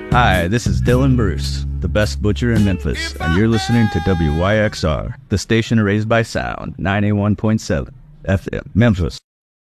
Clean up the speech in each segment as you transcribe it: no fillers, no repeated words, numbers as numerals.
Hi, this is Dylan Bruce, the best butcher in Memphis, and you're listening to WYXR, the station raised by sound, 91.7 FM, Memphis.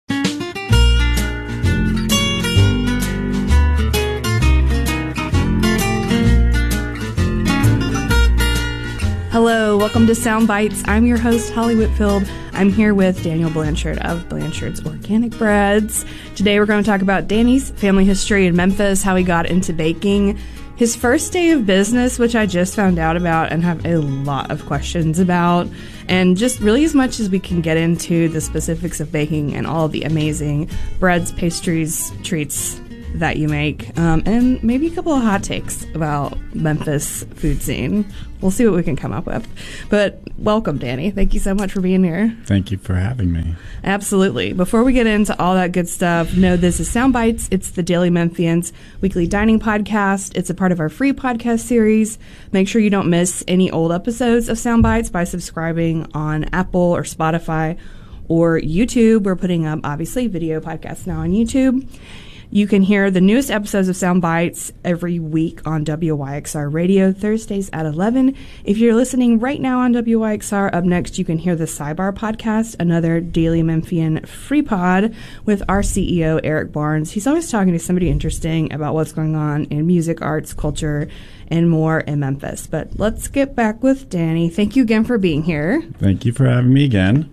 Hello, welcome to Sound Bites. I'm your host, Holly Whitfield. I'm here with Daniel Blanchard of Blanchard's Organic Breads. Today we're going to talk about Danny's family history in Memphis, how he got into baking, his first day of business, which I just found out about and have a lot of questions about, and just really as much as we can get into the specifics of baking and all of the amazing breads, pastries, treats that you make, and maybe a couple of hot takes about Memphis food scene. We'll see what we can come up with. But welcome, Danny. Thank you so much for being here. Thank you for having me. Absolutely. Before we get into all that good stuff, know this is Sound Bites. It's the Daily Memphians weekly dining podcast. It's a part of our free podcast series. Make sure you don't miss any old episodes of Sound Bites by subscribing on Apple or Spotify or YouTube. We're putting up, obviously, video podcasts now on YouTube. You can hear the newest episodes of Sound Bites every week on WYXR Radio, Thursdays at 11. If you're listening right now on WYXR, up next you can hear the Sidebar Podcast, another Daily Memphian free pod with our CEO, Eric Barnes. He's always talking to somebody interesting about what's going on in music, arts, culture, and more in Memphis. But let's get back with Danny. Thank you again for being here. Thank you for having me again.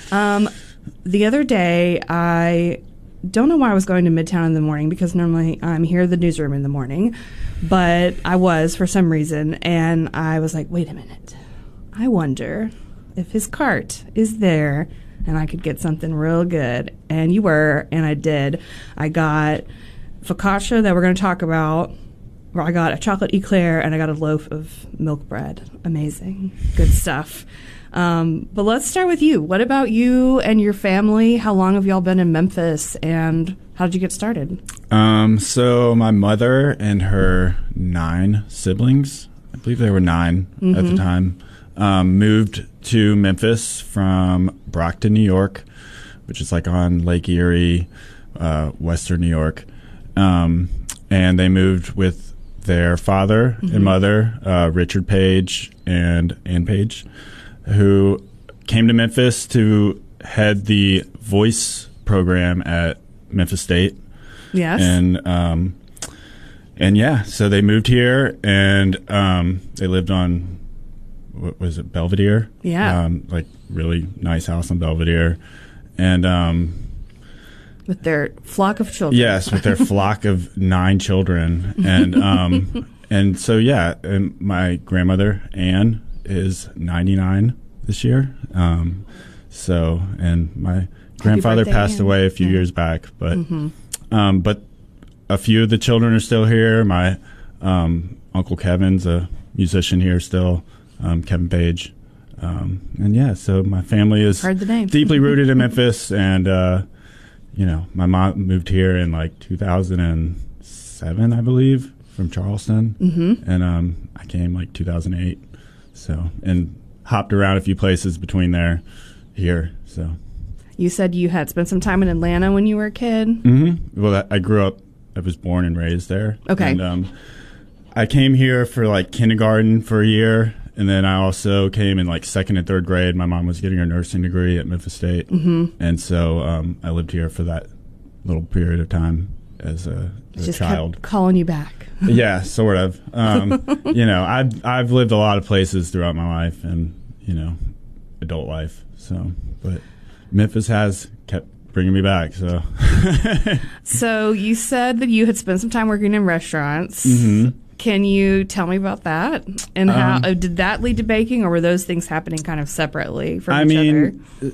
The other day, I don't know why I was going to Midtown in the morning, because normally I'm here at the newsroom in the morning, but I was for some reason, and I was like, wait a minute, I wonder if his cart is there and I could get something real good. And you were, and I did. I got focaccia that we're going to talk about. I got a chocolate eclair, and I got a loaf of milk bread. Amazing. Good stuff. But let's start with you. What about you and your family? How long have y'all been in Memphis, and how did you get started? So my mother and her 9 siblings, I believe they were 9 at the time, moved to Memphis from Brockton, New York, which is like on Lake Erie, western New York. And they moved with their father and mother, Richard Page and Ann Page, who came to Memphis to head the voice program at Memphis State. Yes. And yeah, so they moved here, and they lived on, what was it, Belvedere? Yeah. Like really nice house on Belvedere. And with their flock of children. yes, with their flock of 9 children. And and so yeah, and my grandmother Anne is 99 this year. So, and my grandfather passed away a few years back, but but a few of the children are still here. My Uncle Kevin's a musician here still, Kevin Page. And yeah, so my family is Heard the name. deeply rooted in Memphis, and you know, my mom moved here in like 2007, I believe, from Charleston, and I came like 2008. So, and hopped around a few places between there, here. So, You said you had spent some time in Atlanta when you were a kid. Well, I grew up. I was born and raised there. Okay. And I came here for like kindergarten for a year, and then I also came in like 2nd and 3rd grade. My mom was getting her nursing degree at Memphis State, and so I lived here for that little period of time as a child. Kept calling you back. Yeah, sort of. You know, I've lived a lot of places throughout my life, and you know, adult life. So, but Memphis has kept bringing me back. So, So you said that you had spent some time working in restaurants. Can you tell me about that? And how did that lead to baking, or were those things happening kind of separately from each other?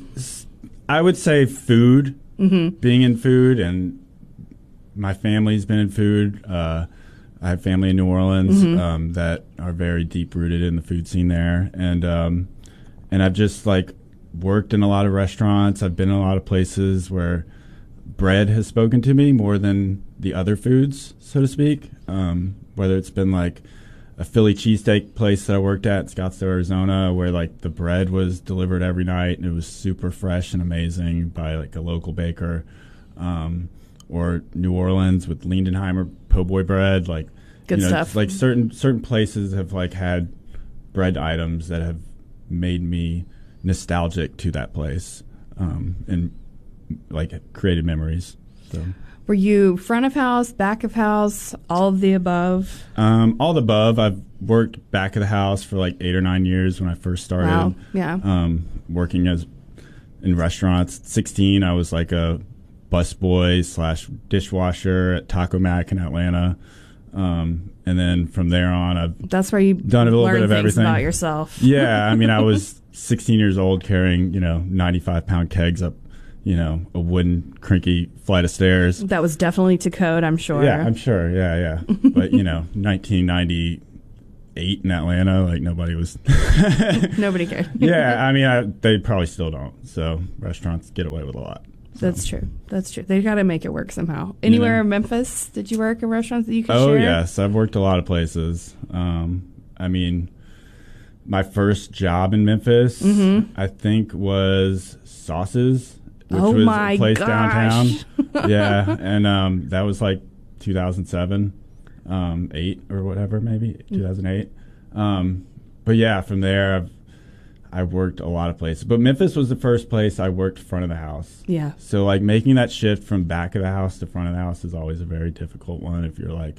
I would say food, being in food, and my family's been in food. I have family in New Orleans that are very deep rooted in the food scene there, and I've just like worked in a lot of restaurants. I've been in a lot of places where bread has spoken to me more than the other foods, so to speak. Whether it's been like a Philly cheesesteak place that I worked at in Scottsdale, Arizona, where like the bread was delivered every night and it was super fresh and amazing by like a local baker, or New Orleans with Lindenheimer po' boy bread. Like Good stuff. Like certain places have like had bread items that have made me nostalgic to that place, and like created memories. So. Were you front of house, back of house, all of the above? All the above. I've worked back of the house for like 8 or 9 years when I first started. Wow. Yeah. Working in restaurants. At 16, I was like a busboy / dishwasher at Taco Mac in Atlanta. And then from there on, that's where you done a little bit of everything about yourself. Yeah. I mean, I was 16 years old carrying, 95-pound kegs up, a wooden crinky flight of stairs. That was definitely to code, I'm sure. Yeah, I'm sure. Yeah. But, 1998 in Atlanta, like nobody was. Nobody cared. Yeah. I mean, they probably still don't. So restaurants get away with a lot. So. That's true. They got to make it work somehow. Anywhere in Memphis, did you work in restaurants that you could share? Oh, yes. I've worked a lot of places. I mean, my first job in Memphis, I think, was Sauces, which was a place downtown. Yeah. And that was like 2007, 8 or whatever, maybe 2008. But yeah, from there, I worked a lot of places. But Memphis was the first place I worked front of the house. Yeah. So, like, making that shift from back of the house to front of the house is always a very difficult one if you're, like,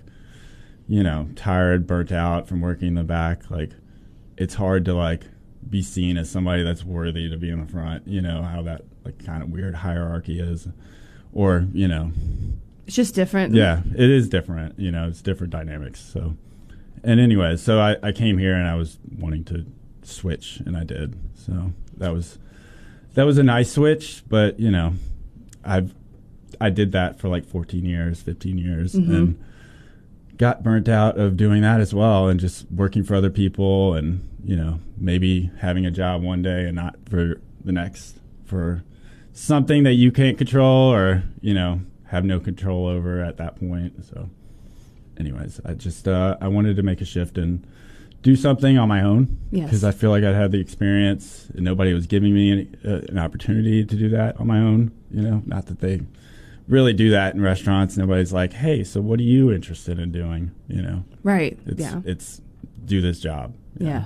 tired, burnt out from working in the back. Like, it's hard to, like, be seen as somebody that's worthy to be in the front. How that, like, kind of weird hierarchy is. Or, It's just different. Yeah, it is different. It's different dynamics. So, and anyway, so I came here and I was wanting to switch, and I did. So that was a nice switch, but I did that for like 14 years, 15 years, and got burnt out of doing that as well, and just working for other people, and maybe having a job one day and not for the next, for something that you can't control or have no control over at that point. So anyways, I just I wanted to make a shift and do something on my own, because I feel like I had the experience and nobody was giving me an opportunity to do that on my own. Not that they really do that in restaurants. Nobody's like, hey, so what are you interested in doing? Right. It's do this job. Yeah.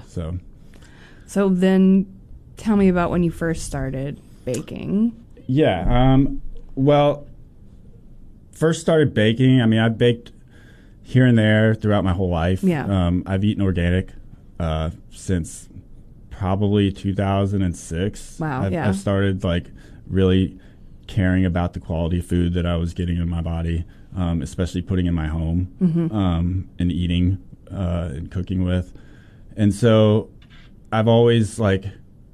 So then tell me about when you first started baking. Yeah. Well, first started baking. I mean, I baked here and there throughout my whole life. Yeah. I've eaten organic since probably 2006. Wow. I've started like really caring about the quality of food that I was getting in my body, especially putting in my home, and eating and cooking with. And so I've always like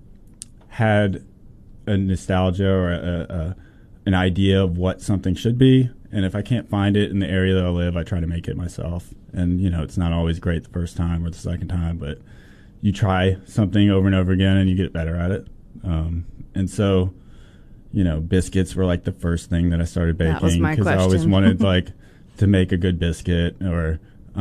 had a nostalgia or an idea of what something should be. And if I can't find it in the area that I live, I try to make it myself. And, it's not always great the first time or the second time, but you try something over and over again and you get better at it. And so, biscuits were like the first thing that I started baking. That was my question. I always wanted like to make a good biscuit. Or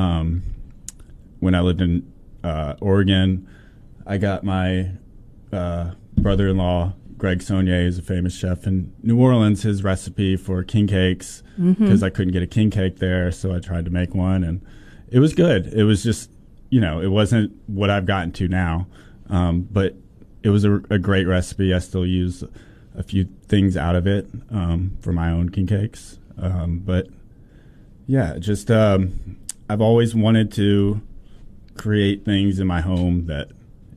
when I lived in Oregon, I got my brother-in-law, Greg Saunier, who's a famous chef in New Orleans, his recipe for king cakes, because I couldn't get a king cake there, so I tried to make one, and it was good. It was just, it wasn't what I've gotten to now, but it was a great recipe. I still use a few things out of it for my own king cakes, but yeah, just I've always wanted to create things in my home that,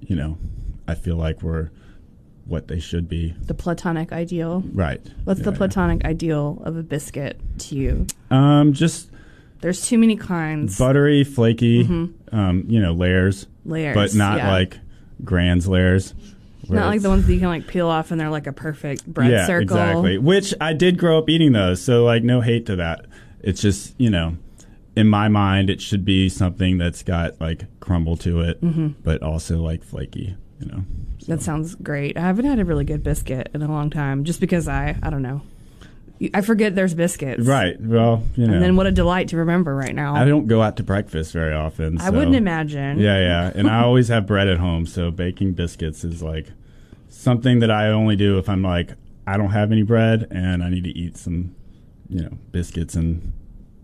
I feel like were what they should be. The platonic ideal. Right. What's the platonic ideal of a biscuit to you? Just there's too many kinds. Buttery, flaky, layers. Layers. But not like Grand's layers. Not like the ones that you can like peel off and they're like a perfect bread circle. Yeah, exactly. Which I did grow up eating those, so like no hate to that. It's just, in my mind it should be something that's got like crumble to it, but also like flaky, So. That sounds great. I haven't had a really good biscuit in a long time, just because I don't know. I forget there's biscuits. Right. Well, And then what a delight to remember right now. I don't go out to breakfast very often. So. I wouldn't imagine. Yeah. And I always have bread at home, so baking biscuits is like something that I only do if I'm like, I don't have any bread and I need to eat some, biscuits and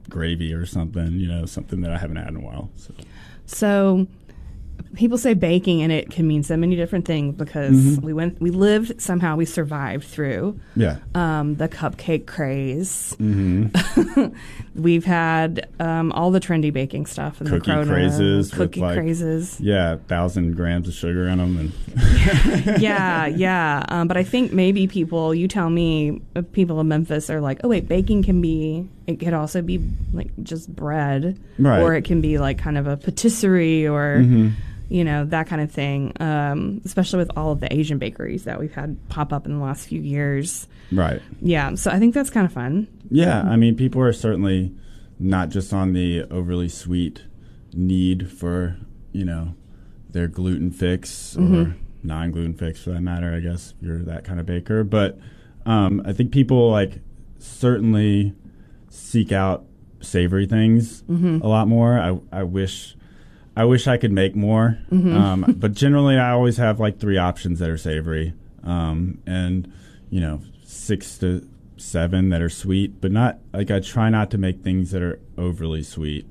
gravy or something, something that I haven't had in a while. So people say baking, and it can mean so many different things because we survived through the cupcake craze. We've had all the trendy baking stuff and cookie the crazes, cookie crazes. 1,000 grams of sugar in them. And yeah. But I think maybe you tell me, people in Memphis are like, oh wait, baking it could also be like just bread, right? Or it can be like kind of a patisserie or that kind of thing. Especially with all of the Asian bakeries that we've had pop up in the last few years. Right. Yeah. So I think that's kind of fun. Yeah. I mean, people are certainly not just on the overly sweet need for, their gluten fix or non-gluten fix for that matter, I guess, if you're that kind of baker. But I think people certainly seek out savory things a lot more. I wish I could make more, but generally I always have 3 options that are savory, and 6 to 7 that are sweet, but not I try not to make things that are overly sweet.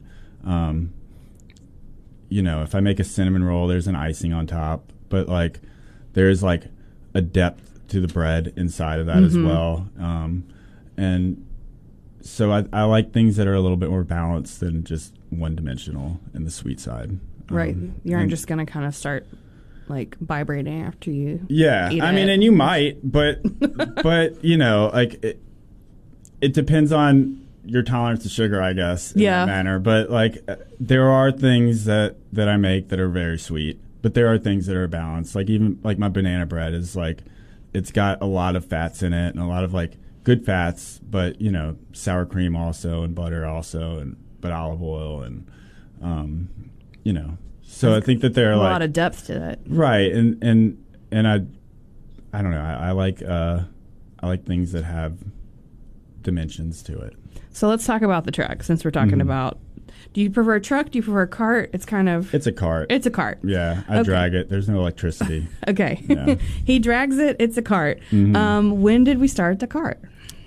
If I make a cinnamon roll, there's an icing on top, but there's a depth to the bread inside of that as well, and so I like things that are a little bit more balanced than just one-dimensional in the sweet side. Right. You aren't just going to kind of start vibrating after you eat I mean, and you might, but it depends on your tolerance to sugar, I guess, in that manner. But there are things that I make that are very sweet, but there are things that are balanced. Even my banana bread is it's got a lot of fats in it and a lot of good fats, but sour cream also and butter also, but olive oil and So I think that there are a lot of depth to it, right? And I don't know. I like things that have dimensions to it. So let's talk about the truck since we're talking about. Do you prefer a truck? Do you prefer a cart? It's a cart. It's a cart. Yeah, I drag it. There's no electricity. Okay. Yeah. He drags it. It's a cart. When did we start the cart?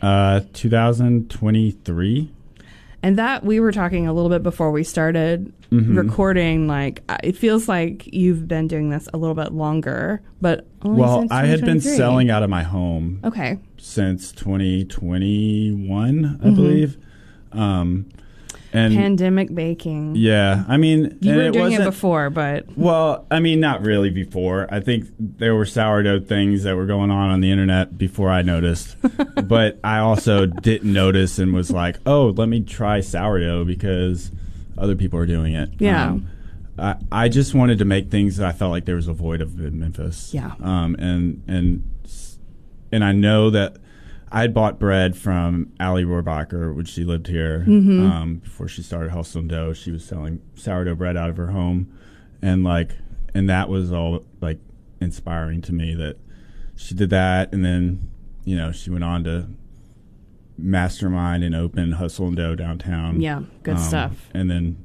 2023. And that we were talking a little bit before we started recording. It feels like you've been doing this a little bit longer, but only since I had been selling out of my home. Okay. Since 2021, I believe. And pandemic baking. Yeah, I mean, you were doing it before, but I mean, not really before. I think there were sourdough things that were going on the internet before I noticed, but I also didn't notice and was like, "Oh, let me try sourdough because other people are doing it." Yeah. I just wanted to make things that I felt like there was a void of in Memphis. Yeah. And I know that I had bought bread from Allie Rohrbacher when she lived here before she started Hustle and Dough. She was selling sourdough bread out of her home, and that was all inspiring to me that she did that, and then she went on to mastermind and open Hustle and Dough downtown. Yeah, good stuff. And then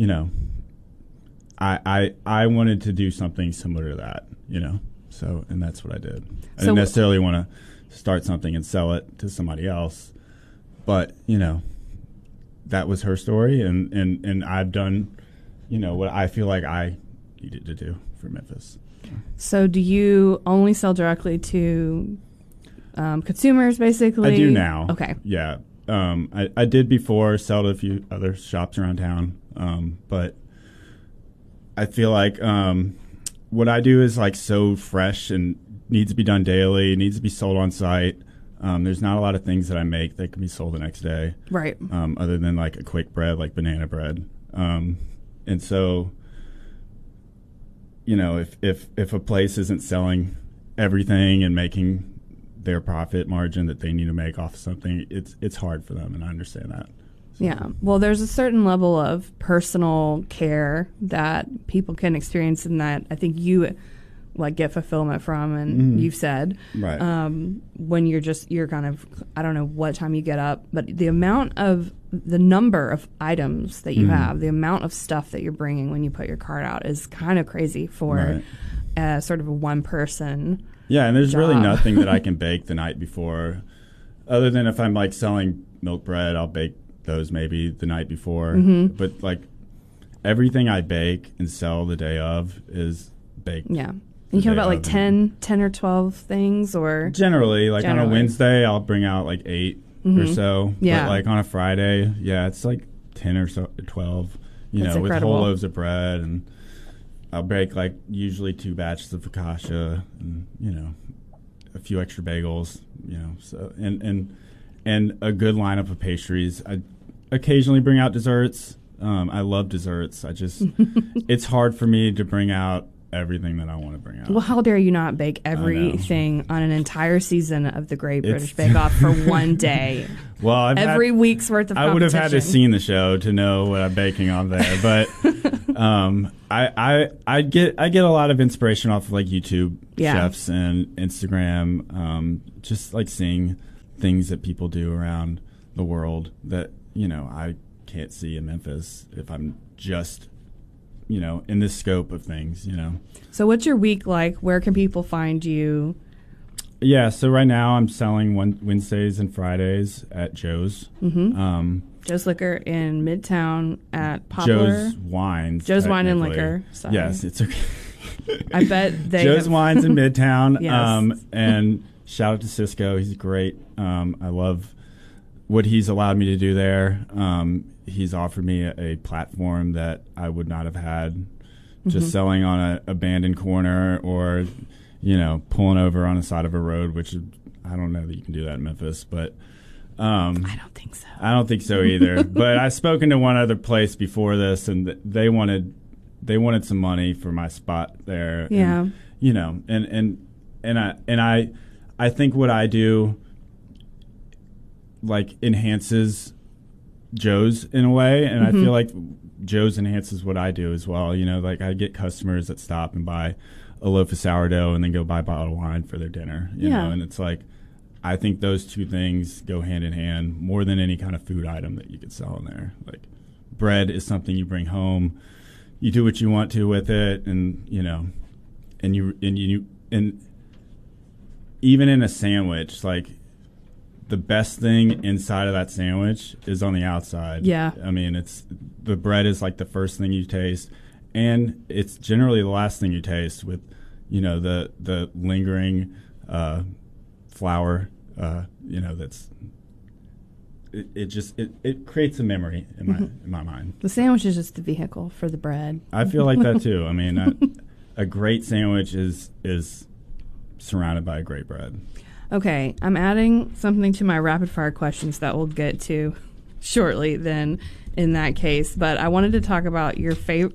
I wanted to do something similar to that, so and that's what I did. I didn't necessarily want to start something and sell it to somebody else, but that was her story, and I've done what I feel like I needed to do for Memphis. So do you only sell directly to consumers, basically? I do now. Okay. Yeah. I did before sell to a few other shops around town, but I feel like what I do is so fresh and needs to be done daily, needs to be sold on site. There's not a lot of things that I make that can be sold the next day. Right. Other than a quick bread like banana bread. And so, if a place isn't selling everything and making their profit margin that they need to make off of something, it's hard for them, and I understand that. So. Yeah. Well, there's a certain level of personal care that people can experience, and that I think you get fulfillment from, and you've said, right. When you're kind of, I don't know what time you get up, but the number of items that you have, the amount of stuff that you're bringing when you put your cart out is kind of crazy for sort of a one person. Yeah. And there's job. really nothing that I can bake the night before, other than if I'm selling milk bread, I'll bake those maybe the night before. Mm-hmm. But like everything I bake and sell the day of is baked. Yeah. And you have about like 10 or 12 things, or generally like on a Wednesday I'll bring out like 8 or so. Yeah. But like on a Friday, it's like 10 or so 12, That's with incredible. whole loaves of bread, and I'll bake like usually 2 batches of focaccia and a few extra bagels, so and a good lineup of pastries. I occasionally bring out desserts. I love desserts. It's hard for me to bring out everything that I want to bring out. Well, how dare you not bake everything on an entire season of the Great British Bake Off for one day? Well, every week's worth of competition. I would have had to seen the show to know what I'm baking on there, but I get a lot of inspiration off of like YouTube chefs and Instagram, just like seeing things that people do around the world that I can't see in Memphis if I'm just in this scope of things. So what's your week like? Where can people find you? Yeah, so right now I'm selling Wednesdays and Fridays at Joe's. Mm-hmm. Joe's Liquor in Midtown at Poplar. Joe's Wines. Joe's Wine and Liquor. Sorry. Yes, it's okay. I bet they Joe's Wines in Midtown. Yes. And shout out to Cisco. He's great. I love what he's allowed me to do there. He's offered me a platform that I would not have had just selling on an abandoned corner or pulling over on the side of a road, which I don't know that you can do that in Memphis, but I don't think so. I don't think so either. But I've spoken to one other place before this, and they wanted some money for my spot there. Yeah. And I think what I do like enhances Joe's in a way, and I feel like Joe's enhances what I do as well. Like I get customers that stop and buy a loaf of sourdough and then go buy a bottle of wine for their dinner. You know, and it's like I think those two things go hand in hand more than any kind of food item that you could sell in there. Like bread is something you bring home, you do what you want to with it, and and even in a sandwich, like the best thing inside of that sandwich is on the outside. Yeah. I mean, the bread is like the first thing you taste, and it's generally the last thing you taste with, the lingering flour, that's it creates a memory in my mind. The sandwich is just the vehicle for the bread. I feel like that too. I mean, a great sandwich is surrounded by a great bread. Okay, I'm adding something to my rapid fire questions that we'll get to shortly then in that case. But I wanted to talk about your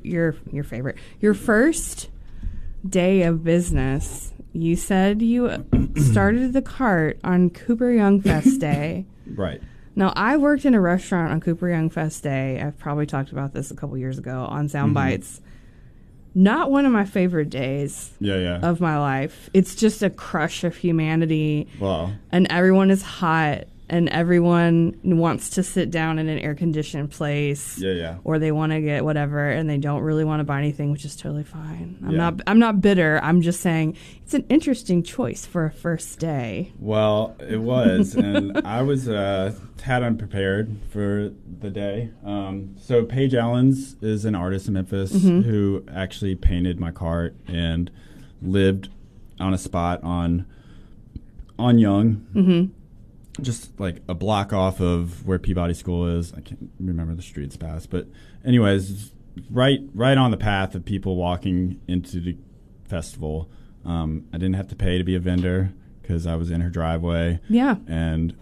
first day of business. You said you started the cart on Cooper Young Fest Day. Right. Now, I worked in a restaurant on Cooper Young Fest Day. I've probably talked about this a couple years ago on Sound Bites. Not one of my favorite days of my life. It's just a crush of humanity. Wow. And everyone is hot, and everyone wants to sit down in an air-conditioned place. Yeah. Or they want to get whatever, and they don't really want to buy anything, which is totally fine. I'm not bitter. I'm just saying it's an interesting choice for a first day. Well, it was, and I was tad unprepared for the day. So Paige Ellens is an artist in Memphis who actually painted my cart and lived on a spot on Young, just like a block off of where Peabody School is. I can't remember the streets past, but anyways, right on the path of people walking into the festival. I didn't have to pay to be a vendor because I was in her driveway. Yeah. And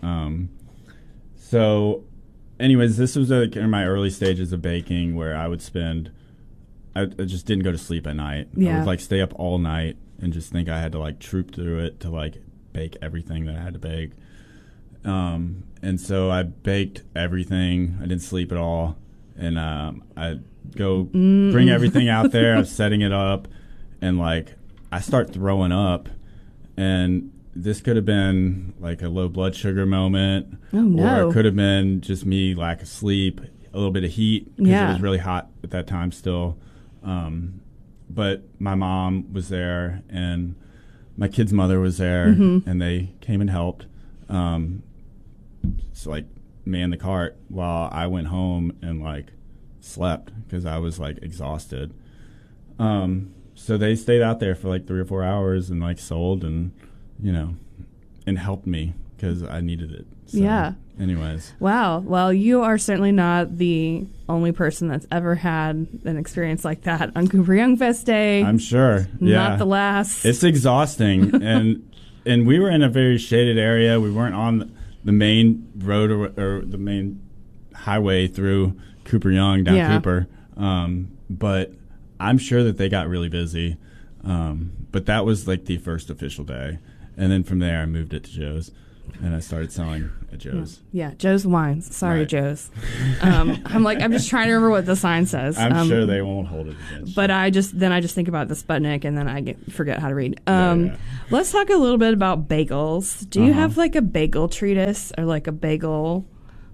so anyways, this was in my early stages of baking where I would I just didn't go to sleep at night. Yeah. I would like stay up all night and just think I had to like troop through it to like bake everything that I had to bake. And so I baked everything. I didn't sleep at all. And I'd go bring everything out there. I was setting it up. And like I start throwing up. And this could have been like a low blood sugar moment. Oh, no. Or it could have been just me lack of sleep, a little bit of heat. Because it was really hot at that time still. But my mom was there. And my kid's mother was there. And they came and helped. So like man the cart while I went home and like slept because I was like exhausted. So they stayed out there for like 3 or 4 hours and like sold and, you know, and helped me because I needed it. So, yeah. Anyways. Wow. Well, you are certainly not the only person that's ever had an experience like that on Cooper Young Fest Day. I'm sure. Yeah. Not the last. It's exhausting. and we were in a very shaded area. We weren't on the main road or the main highway through Cooper Young down Cooper. But I'm sure that they got really busy. But that was like the first official day. And then from there, I moved it to Joe's. And I started selling at Joe's. Yeah, Joe's Wines. Sorry, Right. Joe's. I'm just trying to remember what the sign says. I'm sure they won't hold it against But you. I just think about the Sputnik, and then I forget how to read. Yeah. Let's talk a little bit about bagels. Do you have like a bagel treatise or like a bagel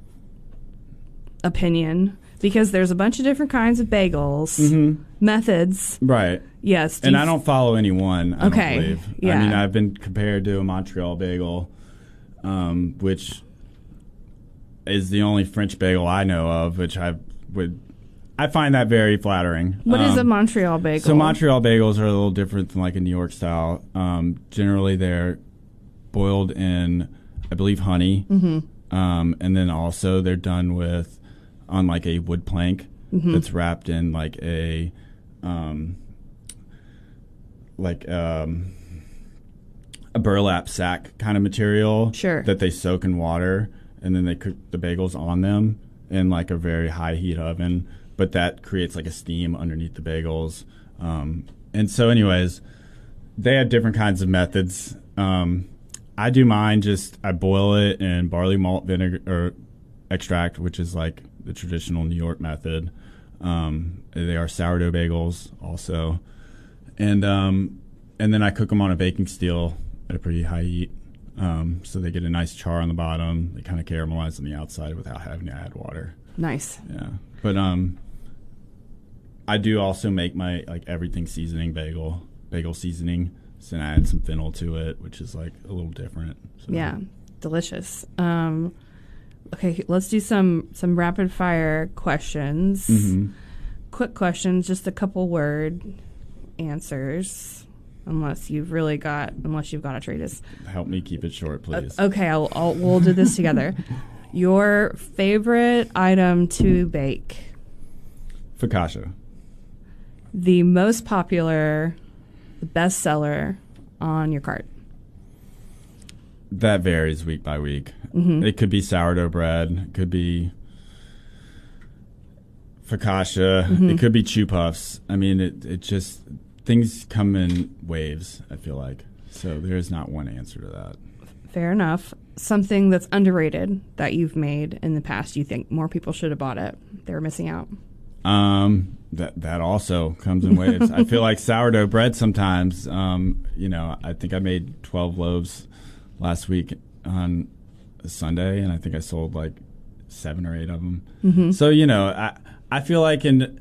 opinion? Because there's a bunch of different kinds of bagels, methods. Right. Yes. And I don't follow any one, I Okay, don't believe. yeah. I mean, I've been compared to a Montreal bagel, which is the only French bagel I know of, which I find that very flattering. What is a Montreal bagel? So Montreal bagels are a little different than like a New York style. Generally, they're boiled in, I believe, honey. And then also they're done on like a wood plank that's wrapped in like a burlap sack kind of material. Sure. That they soak in water, and then they cook the bagels on them in like a very high heat oven. But that creates like a steam underneath the bagels. And so anyways, they have different kinds of methods. I do mine I boil it in barley malt vinegar or extract, which is like the traditional New York method. They are sourdough bagels also. And then I cook them on a baking steel at a pretty high heat. So they get a nice char on the bottom. They kind of caramelize on the outside without having to add water. Nice. Yeah. But I do also make my like everything seasoning bagel seasoning. So I add some fennel to it, which is like a little different. So. Yeah. Delicious. Okay, let's do some rapid fire questions. Quick questions, just a couple word answers. Unless you've got a treatise. Help me keep it short, please. Okay, we'll do this together. Your favorite item to bake? Focaccia. The most popular, the best seller on your cart? That varies week by week. It could be sourdough bread. It could be focaccia. It could be chew puffs. I mean, it just... Things come in waves, I feel like. So there is not one answer to that. Fair enough. Something that's underrated that you've made in the past, you think more people should have bought it. They were missing out. That also comes in waves. I feel like sourdough bread sometimes. I think I made 12 loaves last week on a Sunday, and I think I sold like 7 or 8 of them. So, I feel like in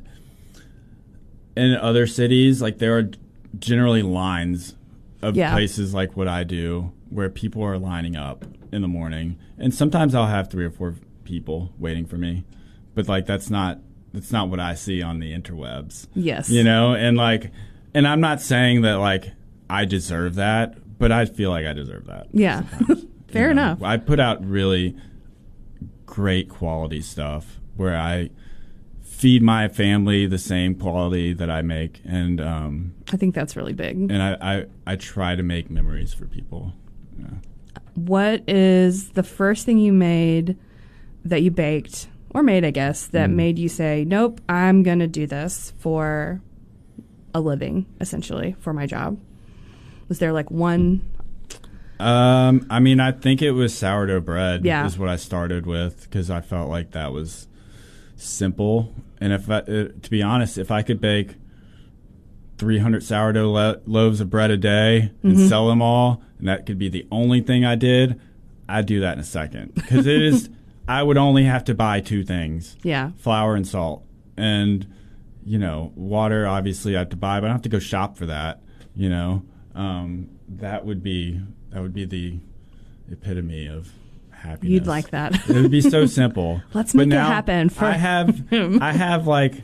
other cities, like there are generally lines of places like what I do where people are lining up in the morning, and sometimes I'll have 3 or 4 people waiting for me, but like that's not what I see on the interwebs. Yes, and I'm not saying that like I deserve that, but I feel like I deserve that. Yeah, fair enough. I put out really great quality stuff where I feed my family the same quality that I make, and I think that's really big. And I try to make memories for people. Yeah. What is the first thing you made that you baked or made, I guess, that made you say, "Nope, I'm going to do this for a living, essentially, for my job"? Was there like one? I mean, I think it was sourdough bread. Yeah. Is what I started with because I felt like that was simple. And to be honest, if I could bake 300 sourdough loaves of bread a day and sell them all, and that could be the only thing I did, I'd do that in a second. Because I would only have to buy 2 things. Yeah. Flour and salt. And, water, obviously, I have to buy, but I don't have to go shop for that, That would be the epitome of happiness. You'd like that. It would be so simple. Let's make it happen. I have like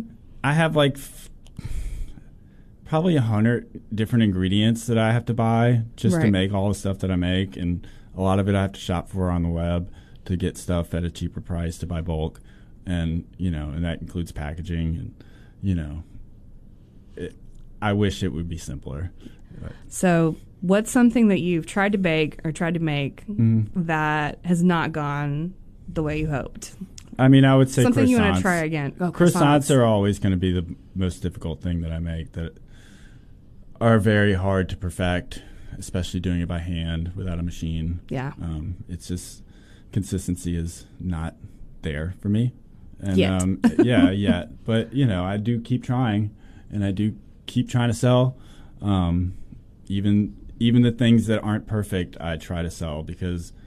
probably 100 different ingredients that I have to buy just to make all the stuff that I make, and a lot of it I have to shop for on the web to get stuff at a cheaper price to buy bulk, and and that includes packaging, and I wish it would be simpler. So, what's something that you've tried to bake or tried to make that has not gone the way you hoped? I mean, I would say something croissants. You want to try again. Oh, croissants are always going to be the most difficult thing that I make, that are very hard to perfect, especially doing it by hand without a machine. Yeah. It's just consistency is not there for me. And yet. But I do keep trying, and I do keep trying to sell. Even the things that aren't perfect, I try to sell, because